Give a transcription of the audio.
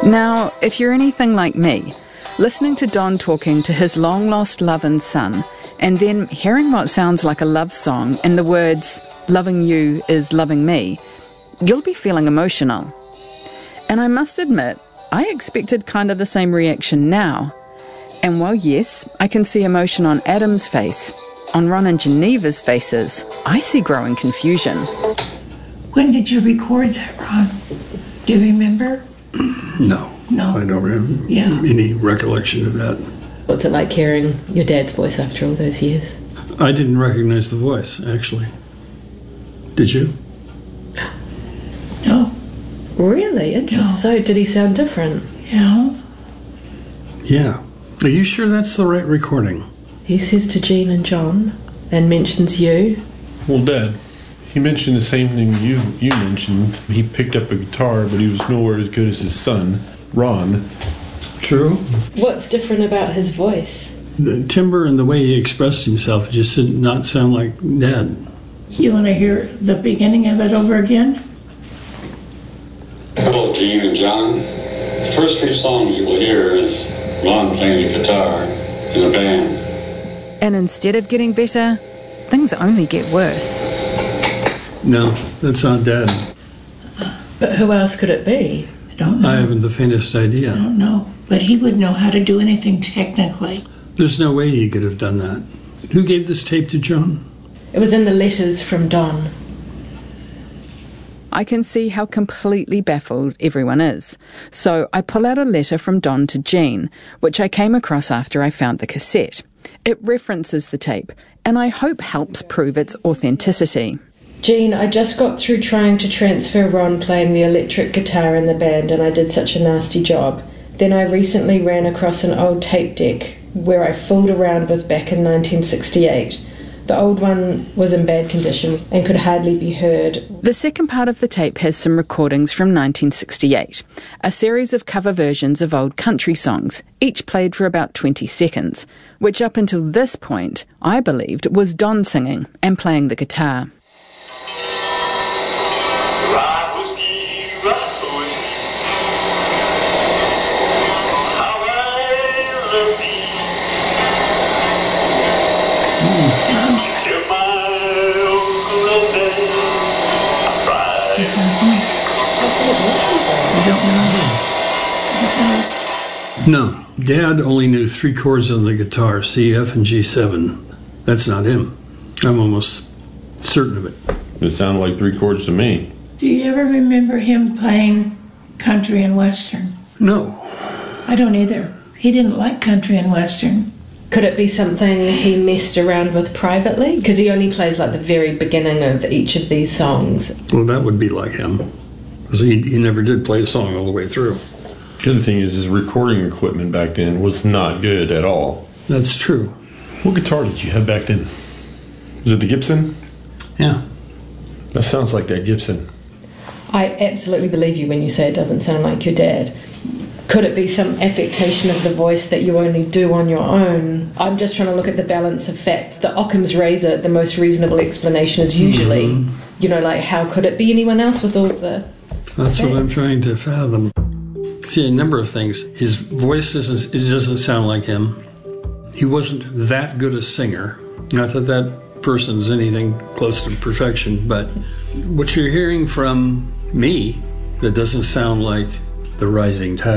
Now, if you're anything like me, listening to Don talking to his long-lost love and son, and then hearing what sounds like a love song in the words, "Loving you is loving me," you'll be feeling emotional. And I must admit, I expected kind of the same reaction now. And while yes, I can see emotion on Adam's face, on Ron and Geneva's faces, I see growing confusion. When did you record that, Ron? Do you remember? No. I don't have any recollection of that. What's it like hearing your dad's voice after all those years? I didn't recognize the voice, actually. Did you? No. Really? Interesting. No. So, did he sound different? Yeah. Yeah. Are you sure that's the right recording? He says to Jean and John, and mentions you. Well, Dad, he mentioned the same thing you mentioned. He picked up a guitar, but he was nowhere as good as his son, Ron. True. What's different about his voice? The timbre and the way he expressed himself just did not sound like Dad. You want to hear the beginning of it over again? Hello, Jean and John. The first three songs you will hear is Ron playing the guitar in a band. And instead of getting better, things only get worse. No, that's not Dad. But who else could it be? I don't know. I haven't the faintest idea. I don't know. But he would know how to do anything technically. There's no way he could have done that. Who gave this tape to John? It was in the letters from Don. I can see how completely baffled everyone is. So I pull out a letter from Don to Jean, which I came across after I found the cassette. It references the tape, and I hope helps prove its authenticity. Jean, I just got through trying to transfer Ron playing the electric guitar in the band, and I did such a nasty job. Then I recently ran across an old tape deck where I fooled around with back in 1968. The old one was in bad condition and could hardly be heard. The second part of the tape has some recordings from 1968, a series of cover versions of old country songs, each played for about 20 seconds, which up until this point, I believed was Don singing and playing the guitar. No, Dad only knew 3 chords on the guitar, C, F, and G7. That's not him. I'm almost certain of it. It sounded like 3 chords to me. Do you ever remember him playing country and western? No. I don't either. He didn't like country and western. Could it be something he messed around with privately? Because he only plays like the very beginning of each of these songs. Well, that would be like him. Because he never did play a song all the way through. The other thing is his recording equipment back then was not good at all. That's true. What guitar did you have back then? Was it the Gibson? Yeah. That sounds like that Gibson. I absolutely believe you when you say it doesn't sound like your dad. Could it be some affectation of the voice that you only do on your own? I'm just trying to look at the balance of facts. The Occam's razor, the most reasonable explanation is usually, like how could it be anyone else with all the That's facts? what I'm trying to fathom. See, a number of things. His voice doesn't sound like him. He wasn't that good a singer. Not that that person's anything close to perfection, but what you're hearing from me, that doesn't sound like the Rising Tide.